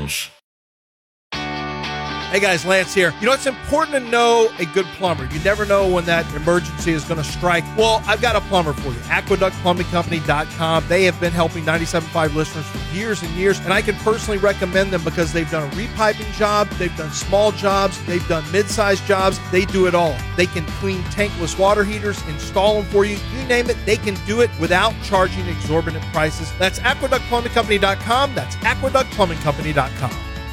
Lounge. Hey guys, Lance here. You know, it's important to know a good plumber. You never know when that emergency is going to strike. Well, I've got a plumber for you. AqueductPlumbingCompany.com. They have been helping 97.5 listeners for years and years, and I can personally recommend them because they've done a repiping job, they've done small jobs, they've done mid-sized jobs. They do it all. They can clean tankless water heaters, install them for you. You name it, they can do it without charging exorbitant prices. That's AqueductPlumbingCompany.com. That's AqueductPlumbingCompany.com.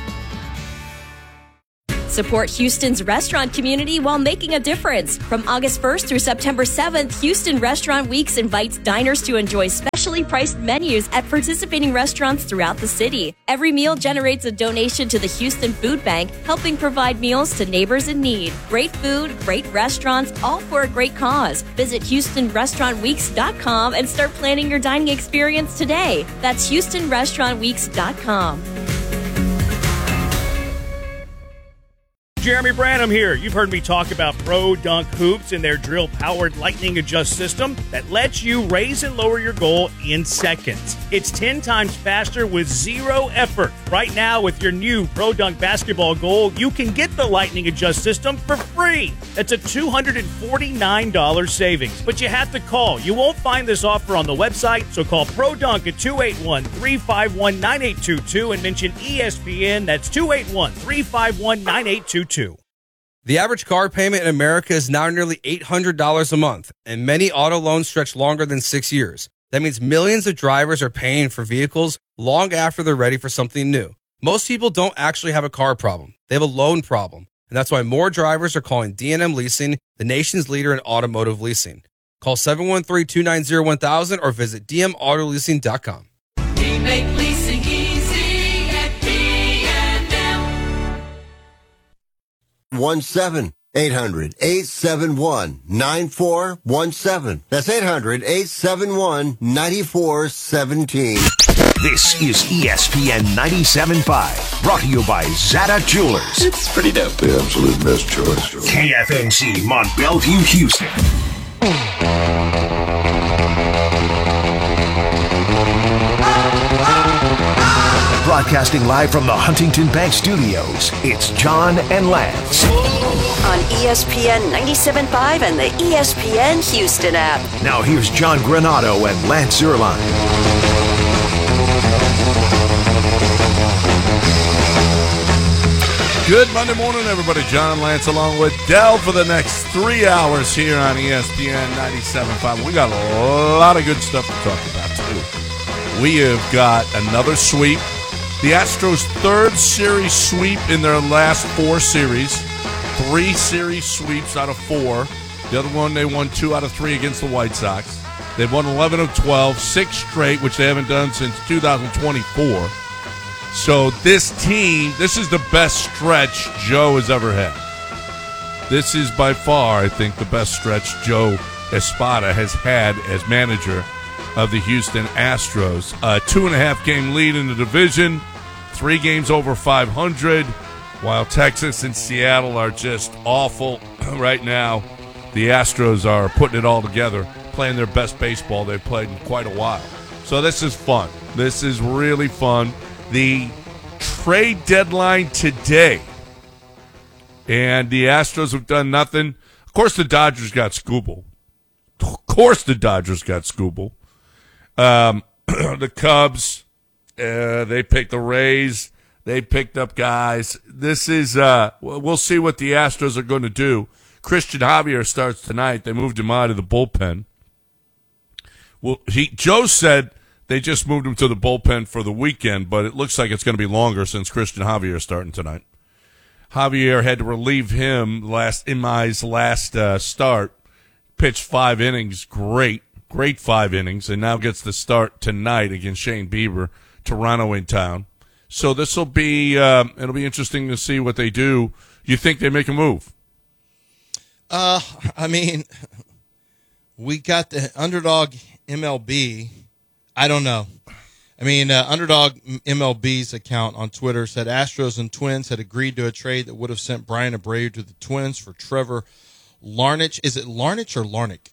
Support Houston's restaurant community while making a difference. From August 1st through September 7th, Houston Restaurant Weeks invites diners to enjoy specially priced menus at participating restaurants throughout the city. Every meal generates a donation to the Houston Food Bank, helping provide meals to neighbors in need. Great food, great restaurants, all for a great cause. Visit HoustonRestaurantWeeks.com and start planning your dining experience today. That's HoustonRestaurantWeeks.com. Jeremy Branham here. You've heard me talk about Pro Dunk Hoops and their drill-powered lightning adjust system that lets you raise and lower your goal in seconds. It's 10 times faster with zero effort. Right now, with your new Pro Dunk basketball goal, you can get the lightning adjust system for free. That's a $249 savings. But you have to call. You won't find this offer on the website, so call Pro Dunk at 281-351-9822 and mention ESPN. That's 281-351-9822. The average car payment in America is now nearly $800 a month, and many auto loans stretch longer than 6 years. That means millions of drivers are paying for vehicles long after they're ready for something new. Most people don't actually have a car problem. They have a loan problem, and that's why more drivers are calling D&M Leasing, the nation's leader in automotive leasing. Call 713-290-1000 or visit dmautoleasing.com. We make leasing easy at D&M. 1-800-871-9417. That's 800-871-9417. This is ESPN 97.5, brought to you by Zata Jewelers. It's pretty dope. The absolute best choice. KFNC Mont Belvieu, Houston. Broadcasting live from the Huntington Bank Studios, it's John and Lance. On ESPN 97.5 and the ESPN Houston app. Now here's John Granato and Lance Zierlein. Good Monday morning, everybody. John and Lance along with Dell for the next 3 hours here on ESPN 97.5. We got a lot of good stuff to talk about, too. We have got another sweep. The Astros' third series sweep in their last 4 series. 3 series sweeps out of 4. The other one, they won 2 out of 3 against the White Sox. They've won 11 of 12, 6 straight, which they haven't done since 2024. So this team, this is the best stretch Joe has ever had. This is by far, I think, the best stretch Joe Espada has had as manager of the Houston Astros. A 2.5-game lead in the division, 3 games over 500, while Texas and Seattle are just awful right now. The Astros are putting it all together, playing their best baseball they've played in quite a while. So this is fun. This is really fun. The trade deadline today, and the Astros have done nothing. Of course, the Dodgers got Skubal. The Cubs, they picked the Rays. They picked up guys. This is, we'll see what the Astros are going to do. Christian Javier starts tonight. They moved him out of the bullpen. Well, Joe said they just moved him to the bullpen for the weekend, but it looks like it's going to be longer since Christian Javier is starting tonight. Javier had to relieve him in my last start. Pitched 5 innings, great 5 innings, and now gets the start tonight against Shane Bieber, Toronto in town. So this will be it'll be interesting to see what they do. You think they make a move? I mean, we got the Underdog MLB. I don't know. I mean, Underdog MLB's account on Twitter said Astros and Twins had agreed to a trade that would have sent Brian Abreu to the Twins for Trevor Larnach. Is it Larnach or Larnach?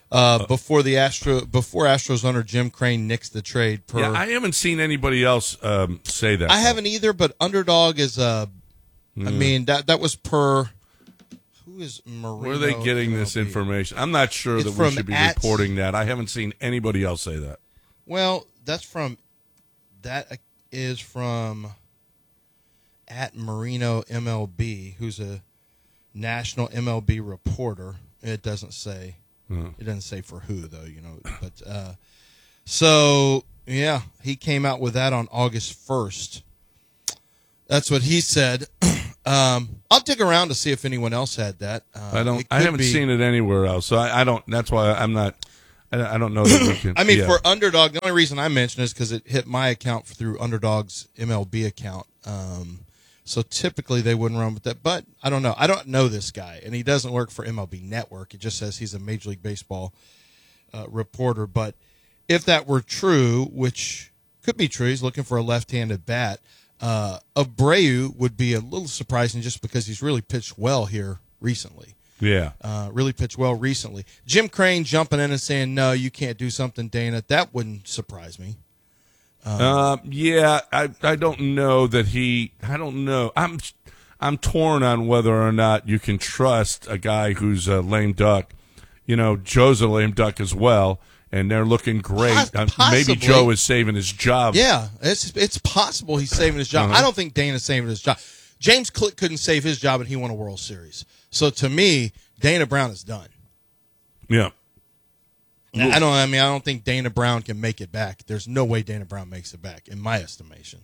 before Astros owner Jim Crane nixed the trade. Yeah, I haven't seen anybody else say that. I haven't either, but Underdog is I mean, that was per. Who is Marino? Where are they getting this information? I'm not sure that we should be reporting that. I haven't seen anybody else say that. Well, that is from at Marino MLB, who's a national MLB reporter. It doesn't say. It doesn't say for who though, But so yeah, he came out with that on August 1st. That's what he said. I'll dig around to see if anyone else had that. I haven't seen it anywhere else, so I don't. That's why I'm not. I don't know that we can. I mean, for Underdog, the only reason I mention it is because it hit my account through Underdog's MLB account. So typically they wouldn't run with that, but I don't know. I don't know this guy, and he doesn't work for MLB Network. It just says he's a Major League Baseball reporter. But if that were true, which could be true, he's looking for a left-handed bat. Abreu would be a little surprising just because he's really pitched well here recently. Yeah. Really pitched well recently. Jim Crane jumping in and saying, no, you can't do something, Dana, that wouldn't surprise me. Yeah, I don't know that I don't know. I'm torn on whether or not you can trust a guy who's a lame duck. Joe's a lame duck as well, and they're looking great. Maybe Joe is saving his job. Yeah, it's possible he's saving his job. I don't think Dana's saving his job. James Click couldn't save his job, and he won a World Series. So to me, Dana Brown is done. Yeah. I don't think Dana Brown can make it back. There's no way Dana Brown makes it back, in my estimation.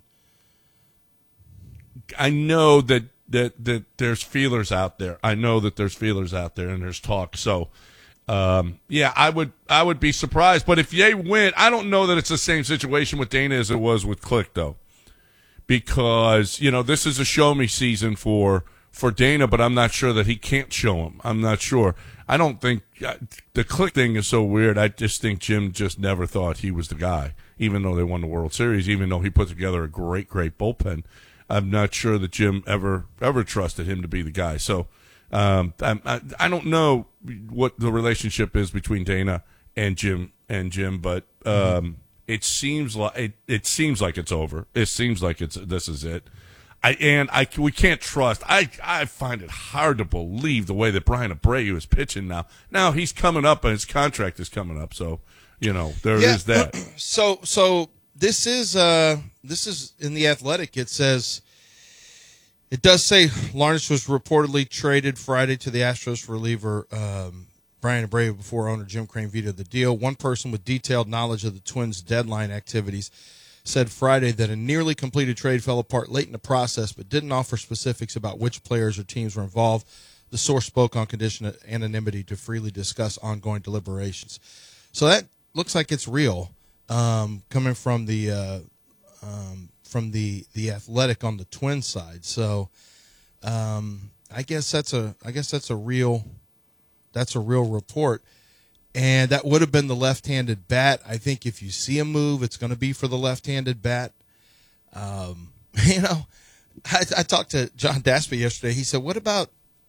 I know that there's feelers out there. And there's talk. So, yeah, I would be surprised. But if they win, I don't know that it's the same situation with Dana as it was with Click, though, because this is a show me season for Dana, but I'm not sure that he can't show him. I'm not sure. I don't think the Click thing is so weird. I just think Jim just never thought he was the guy, even though they won the World Series, even though he put together a great bullpen. I'm not sure that Jim ever trusted him to be the guy. So I don't know what the relationship is between Dana and Jim, but it seems like it's over. It seems like this is it. We can't trust. I find it hard to believe the way that Brian Abreu is pitching now. Now he's coming up, and his contract is coming up. So, there is that. So this is in The Athletic. It does say Lawrence was reportedly traded Friday to the Astros reliever Brian Abreu before owner Jim Crane vetoed the deal. One person with detailed knowledge of the Twins' deadline activities said Friday that a nearly completed trade fell apart late in the process, but didn't offer specifics about which players or teams were involved. The source spoke on condition of anonymity to freely discuss ongoing deliberations. So that looks like it's real, coming from the Athletic on the Twins side. So I guess that's a real report. And that would have been the left-handed bat. I think if you see a move, it's going to be for the left-handed bat. I talked to John Daspy yesterday. He said, "What about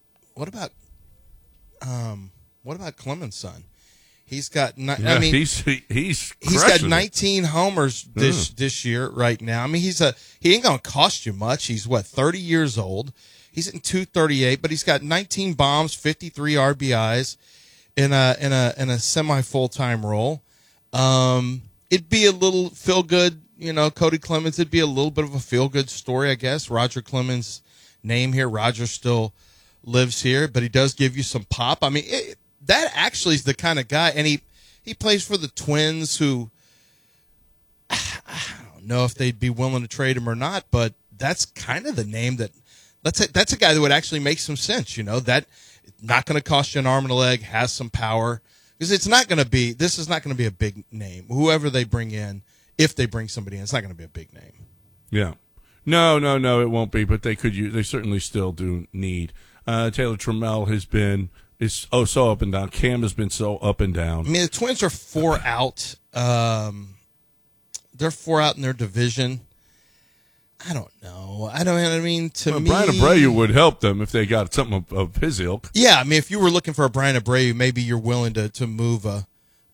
Clemens' son? He's got. He's got 19 homers this year right now. I mean, he ain't going to cost you much. He's 30 years old. He's hitting .238, but he's got 19 bombs, 53 RBIs." In a semi full-time role. It'd be a little feel good, Cody Clemens. It'd be a little bit of a feel good story, I guess. Roger Clemens' name here. Roger still lives here, but he does give you some pop. I mean, that actually is the kind of guy, and he plays for the Twins, who I don't know if they'd be willing to trade him or not, but that's kind of the name that's a guy that would actually make some sense, that. Not going to cost you an arm and a leg, has some power. Because this is not going to be a big name. Whoever they bring in, if they bring somebody in, it's not going to be a big name. Yeah. No, it won't be, but they certainly still do need. Taylor Trammell is so up and down. Cam has been so up and down. I mean, the Twins are 4 out. They're 4 out in their division. I don't know. To me, Brian Abreu would help them if they got something of his ilk. Yeah, I mean, if you were looking for a Brian Abreu, maybe you're willing to move a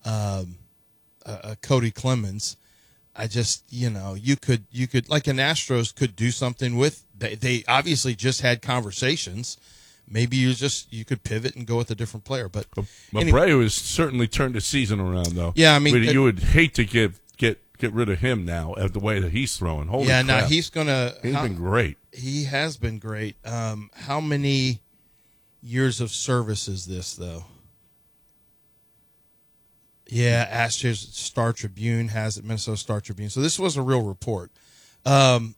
Cody Clemens. I just, you could like an Astros could do something with. They obviously just had conversations. Maybe you could pivot and go with a different player. But Abreu has certainly turned the season around, though. Yeah, I mean, you would hate to get rid of him now at the way that he's throwing. Holy crap. Now he's been great. He has been great. How many years of service is this, though? Yeah, Astros Star Tribune has it, Minnesota Star Tribune. So this was a real report. Brian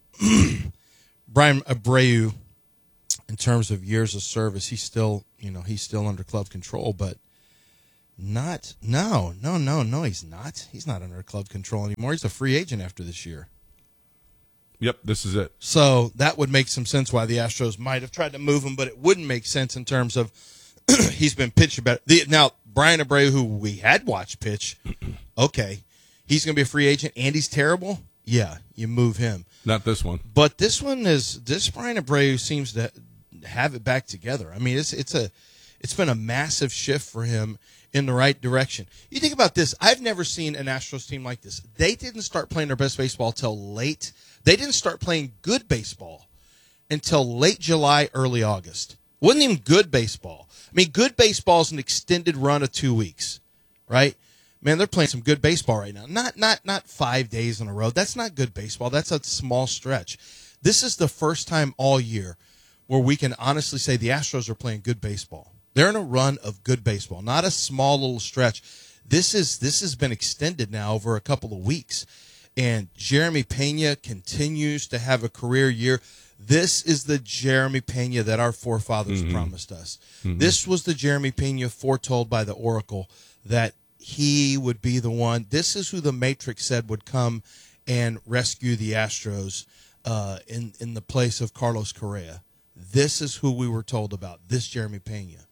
Abreu, in terms of years of service, he's still under club control, but no, he's not. He's not under club control anymore. He's a free agent after this year. Yep, this is it. So that would make some sense why the Astros might have tried to move him, but it wouldn't make sense in terms of he's been pitching better. Now, Brian Abreu, who we had watched pitch, okay, he's going to be a free agent, and he's terrible? Yeah, you move him. Not this one. But this Brian Abreu seems to have it back together. I mean, it's been a massive shift for him in the right direction. You think about this. I've never seen an Astros team like this. They didn't start playing their best baseball till late. They didn't start playing good baseball until late July, early August. Wasn't even good baseball. I mean, good baseball is an extended run of 2 weeks, right? Man, they're playing some good baseball right now. Not 5 days in a row. That's not good baseball. That's a small stretch. This is the first time all year where we can honestly say the Astros are playing good baseball. They're in a run of good baseball, not a small little stretch. This has been extended now over a couple of weeks, and Jeremy Pena continues to have a career year. This is the Jeremy Pena that our forefathers promised us. This was the Jeremy Pena foretold by the Oracle that he would be the one. This is who the Matrix said would come and rescue the Astros in the place of Carlos Correa. This is who we were told about, this Jeremy Pena.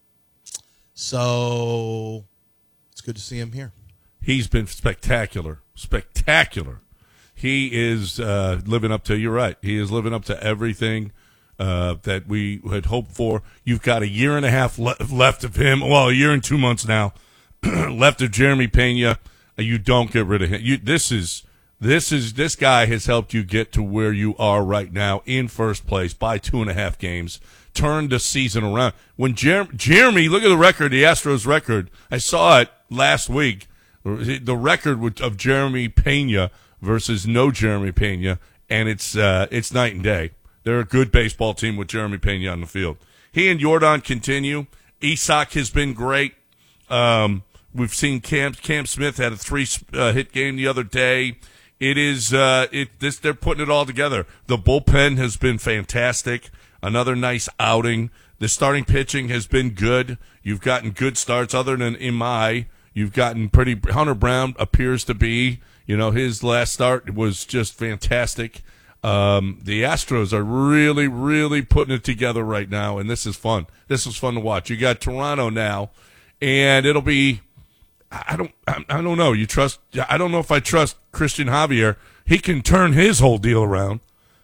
So it's good to see him here. He's been spectacular. He is living up to, you're right, he is living up to everything that we had hoped for. You've got a year and a half left of him. Well, a year and 2 months now left of Jeremy Pena. You don't get rid of him. This guy has helped you get to where you are right now in first place by 2.5 games. Turned the season around. When Jeremy, look at the record, the Astros record. I saw it last week. The record of Jeremy Pena versus no Jeremy Pena, and it's night and day. They're a good baseball team with Jeremy Pena on the field. He and Jordan continue. Isak has been great. We've seen Cam Smith had a 3-hit game the other day. They're putting it all together. The bullpen has been fantastic. Another nice outing. The starting pitching has been good. You've gotten good starts other than Imai. You've gotten Hunter Brown appears to be, his last start was just fantastic. The Astros are really, really putting it together right now, and this is fun. This is fun to watch. You got Toronto now, and it'll be, I don't know. I don't know if I trust Christian Javier. He can turn his whole deal around.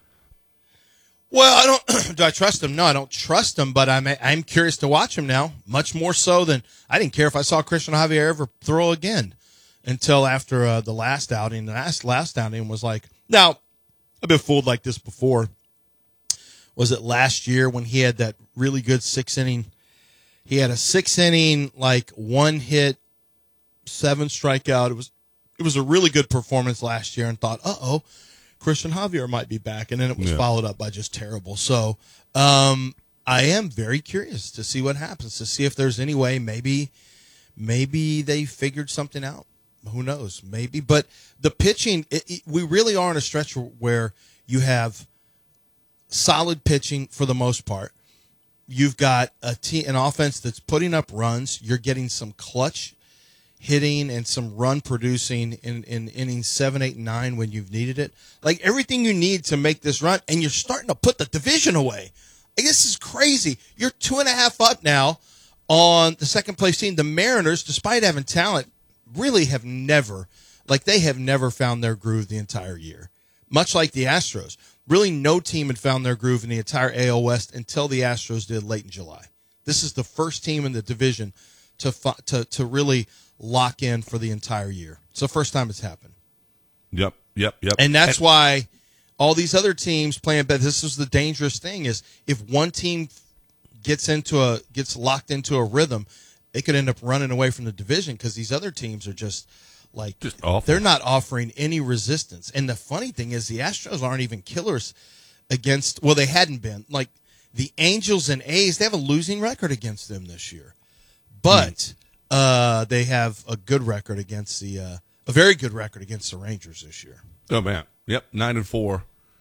Well, do I trust him? No, I don't trust him, but I'm curious to watch him now, much more so than I didn't care if I saw Christian Javier ever throw again until after the last outing. The last outing was like, now, I've been fooled like this before. Was it last year when he had that really good 6-inning? He had a 6-inning, like 1-hit, 7 strikeout. It was a really good performance last year, and thought, Christian Javier might be back, and then it was followed up by just terrible. So I am very curious to see what happens, to see if there's any way maybe they figured something out. Who knows? Maybe. But the pitching, we really are in a stretch where you have solid pitching for the most part. You've got an offense that's putting up runs. You're getting some clutch hitting and some run producing in innings 7, 8, and 9 when you've needed it. Like everything you need to make this run, and you're starting to put the division away. This is crazy. You're 2.5 up now on the second place team. The Mariners, despite having talent, really have never found their groove the entire year. Much like the Astros. Really no team had found their groove in the entire AL West until the Astros did late in July. This is the first team in the division to really lock in for the entire year. It's the first time it's happened. Yep. And that's why all these other teams playing, but this is the dangerous thing is if one team gets locked into a rhythm, they could end up running away from the division because these other teams are just awful. They're not offering any resistance. And the funny thing is the Astros aren't even killers against, well, they hadn't been. Like the Angels and A's, they have a losing record against them this year. But they have a good record against a very good record against the Rangers this year. Oh man, yep, 9-4.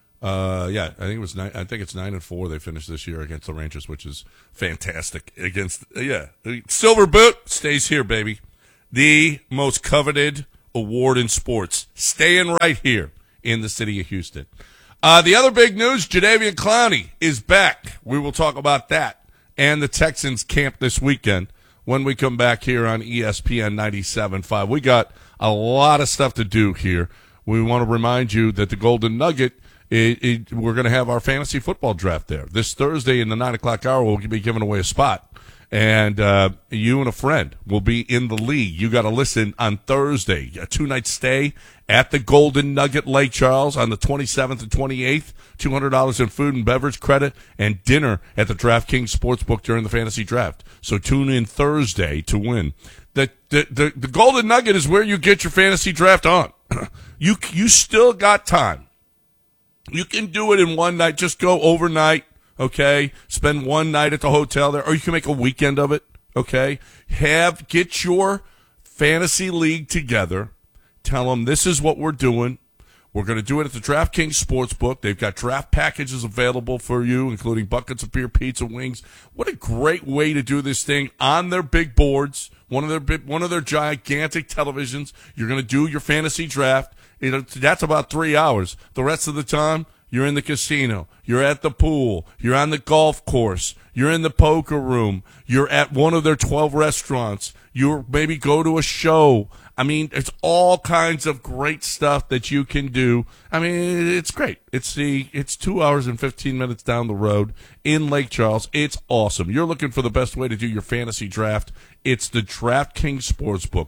I think it was 9. I think it's 9-4. They finished this year against the Rangers, which is fantastic. Against Silver Boot stays here, baby. The most coveted award in sports, staying right here in the city of Houston. The other big news: Jadeveon Clowney is back. We will talk about that and the Texans camp this weekend when we come back here on ESPN 97.5. We got a lot of stuff to do here. We want to remind you that the Golden Nugget, we're going to have our fantasy football draft there. This Thursday in the 9 o'clock hour, we'll be giving away a spot. And you and a friend will be in the league. You got to listen on Thursday, a 2-night stay at the Golden Nugget Lake Charles on the 27th and 28th, $200 in food and beverage credit, and dinner at the DraftKings Sportsbook during the fantasy draft. So tune in Thursday to win. The Golden Nugget is where you get your fantasy draft on. You still got time. You can do it in one night. Just go overnight, okay? Spend one night at the hotel there, or you can make a weekend of it, okay? Get your fantasy league together. Tell them this is what we're doing. We're going to do it at the DraftKings Sportsbook. They've got draft packages available for you, including buckets of beer, pizza, wings. What a great way to do this thing on their big boards, one of their gigantic televisions. You're going to do your fantasy draft. That's about 3 hours. The rest of the time, you're in the casino. You're at the pool. You're on the golf course. You're in the poker room. You're at one of their 12 restaurants. You maybe go to a show. I mean, it's all kinds of great stuff that you can do. I mean, it's great. It's 2 hours and 15 minutes down the road in Lake Charles. It's awesome. You're looking for the best way to do your fantasy draft. It's the DraftKings Sportsbook.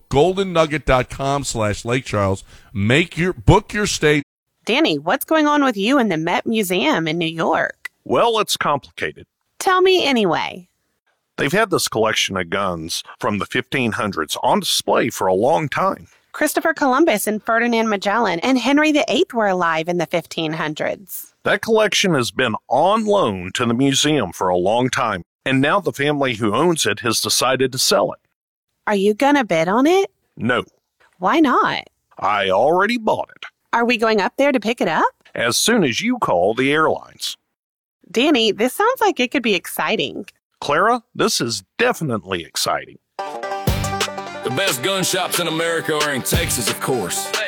GoldenNugget.com/Lake Charles. Book your stay. Danny, what's going on with you and the Met Museum in New York? Well, it's complicated. Tell me anyway. They've had this collection of guns from the 1500s on display for a long time. Christopher Columbus and Ferdinand Magellan and Henry VIII were alive in the 1500s. That collection has been on loan to the museum for a long time, and now the family who owns it has decided to sell it. Are you gonna bid on it? No. Why not? I already bought it. Are we going up there to pick it up? As soon as you call the airlines. Danny, this sounds like it could be exciting. Clara, this is definitely exciting. The best gun shops in America are in Texas, of course.